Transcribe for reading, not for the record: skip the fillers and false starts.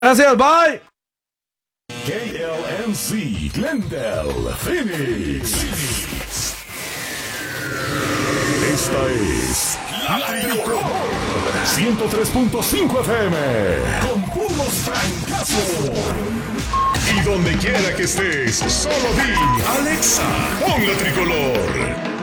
Gracias, bye. KLNC, Glendale, Phoenix. Esta es La Tricolor 103.5 FM con puros francazos. Y donde quiera que estés, solo di Alexa, pon La Tricolor.